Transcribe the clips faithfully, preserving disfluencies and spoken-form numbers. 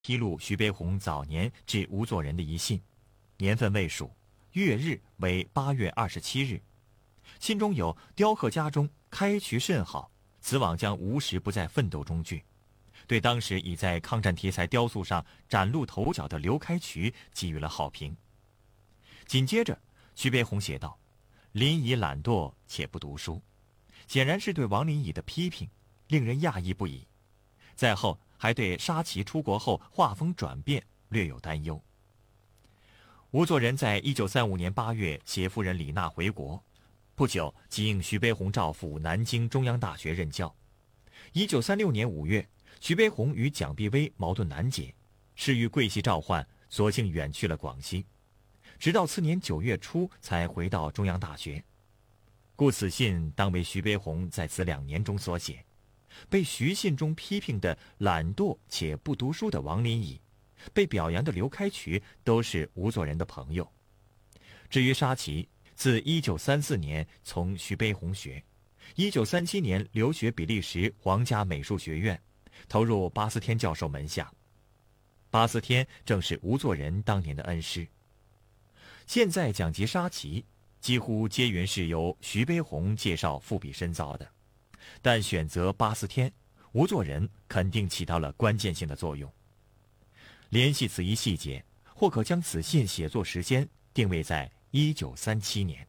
披露徐悲鸿早年致吴作人的一信，年份未属，月日为八月二十七日。信中有雕刻家中开渠甚好，此往将无时不在奋斗中句，对当时已在抗战题材雕塑上崭露头角的刘开渠给予了好评。紧接着，徐悲鸿写道：“林乙懒惰且不读书”，显然是对王林乙的批评，令人讶异不已。再后还对沙琪出国后画风转变略有担忧。吴作人在一九三五年八月携夫人李娜回国，不久即应徐悲鸿召赴南京中央大学任教。一九三六年五月，徐悲鸿与蒋碧薇矛盾难解，事遇桂系召唤，索性远去了广西，直到次年九月初才回到中央大学。故此信当为徐悲鸿在此两年中所写。被徐信中批评的懒惰且不读书的王林乙，被表扬的刘开渠，都是吴作人的朋友。至于沙琪，自一九三四年从徐悲鸿学，一九三七年留学比利时皇家美术学院，投入巴斯天教授门下。巴斯天正是吴作人当年的恩师。现在讲及沙琪，几乎皆云是由徐悲鸿介绍赋笔深造的。但选择巴斯天，吴作人肯定起到了关键性的作用。联系此一细节，或可将此信写作时间定位在一九三七年。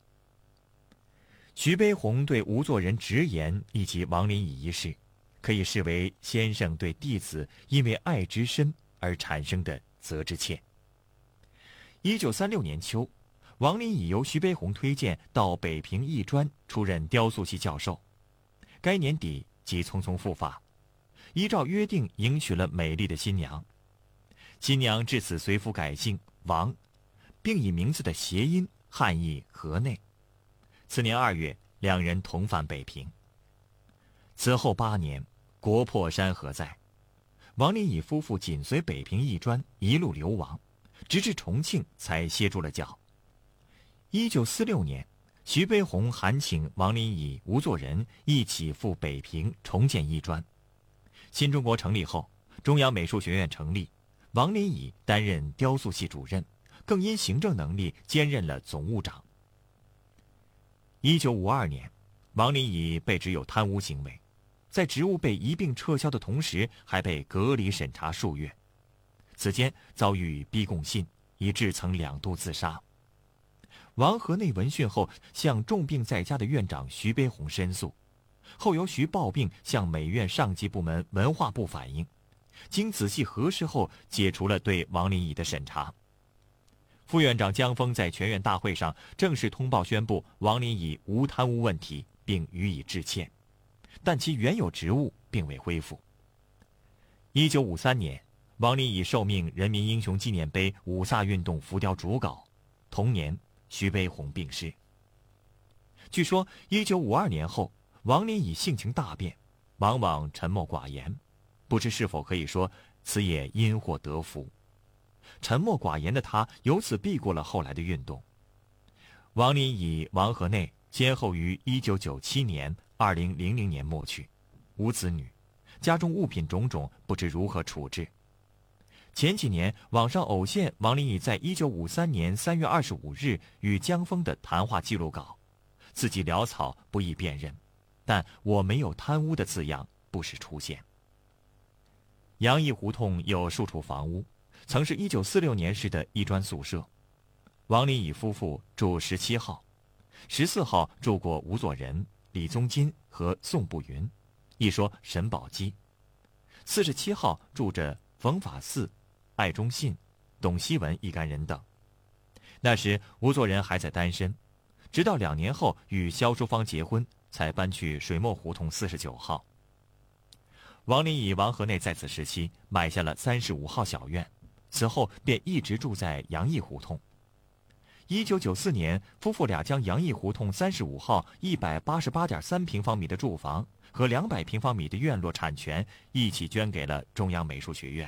徐悲鸿对吴作人直言以及王林乙一事，可以视为先生对弟子因为爱之深而产生的责之切。一九三六年秋，王林乙由徐悲鸿推荐到北平艺专出任雕塑系教授。该年底即匆匆复发，依照约定迎娶了美丽的新娘。新娘至此随夫改姓王，并以名字的谐音汉译河内。次年二月，两人同返北平。此后八年，国破山河在，王林乙夫妇紧随北平艺专一路流亡，直至重庆才歇住了脚。一九四六年，徐悲鸿函请王林乙、吴作人一起赴北平重建艺专。新中国成立后，中央美术学院成立，王林乙担任雕塑系主任，更因行政能力兼任了总务长。一九五二年，王林乙被指有贪污行为，在职务被一并撤销的同时，还被隔离审查数月。此间遭遇逼供信，以致曾两度自杀。王河内闻讯后，向重病在家的院长徐悲鸿申诉，后由徐抱病向美院上级部门文化部反映，经仔细核实后，解除了对王林乙的审查。副院长江峰在全院大会上正式通报宣布王林乙无贪污问题，并予以致歉，但其原有职务并未恢复。一九五三年，王林乙受命人民英雄纪念碑五卅运动浮雕主稿，同年徐悲鸿病逝。据说一九五二年后，王林乙性情大变，往往沉默寡言，不知是否可以说此也因祸得福。沉默寡言的他由此避过了后来的运动。王林乙、王河内先后于一九九七年、二零零零年没去，无子女，家中物品种种不知如何处置。前几年网上偶现王林乙在一九五三年三月二十五日与江峰的谈话记录稿，字迹潦草，不易辨认，但我没有贪污的字样不时出现。杨义胡同有数处房屋，曾是一九四六年时的艺专宿舍。王林乙夫妇住十七号，十四号住过吴作人、李宗金和宋步云，一说沈宝基。四十七号住着冯法四、艾忠信、董希文一干人等。那时吴作人还在单身，直到两年后与萧淑芳结婚，才搬去水墨胡同四十九号。王林乙、王河内在此时期买下了三十五号小院，此后便一直住在杨义胡同。一九九四年，夫妇俩将杨义胡同三十五号一百八十八点三平方米的住房和两百平方米的院落产权一起捐给了中央美术学院。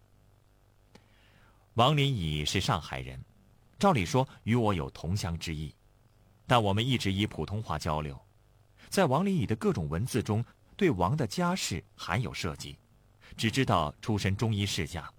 王林乙是上海人，照理说与我有同乡之意，但我们一直以普通话交流。在王林乙的各种文字中，对王的家世含有涉及， 只知道出身中医世家，